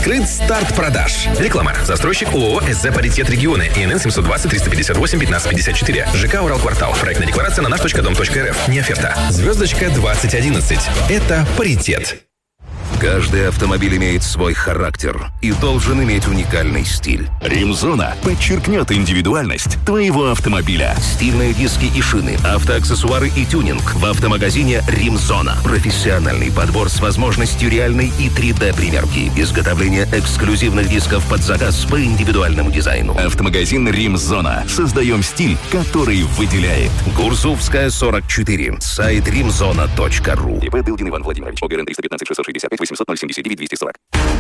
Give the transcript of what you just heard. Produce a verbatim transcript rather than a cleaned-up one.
Открыт старт продаж. Реклама. Застройщик ООО «СЗ Паритет Регионы». ИНН семьсот двадцать триста пятьдесят восемь пятнадцать пятьдесят четыре. ЖК «Уралквартал». Проектная декларация на наш точка дом точка РФ. Не оферта. Звездочка двадцать одиннадцать. Это паритет. Каждый автомобиль имеет свой характер и должен иметь уникальный стиль. Римзона подчеркнет индивидуальность твоего автомобиля. Стильные диски и шины, автоаксессуары и тюнинг в автомагазине «Римзона». Профессиональный подбор с возможностью реальной и три дэ-примерки. Изготовление эксклюзивных дисков под заказ по индивидуальному дизайну. Автомагазин «Римзона». Создаем стиль, который выделяет. Гурзувская, сорок четыре. Сайт римзона точка ру. ИП Дылдин Иван Владимирович. ОГРН триста пятнадцать шестьсот шестьдесят пять восемьсот ноль семьдесят девять двести сорок.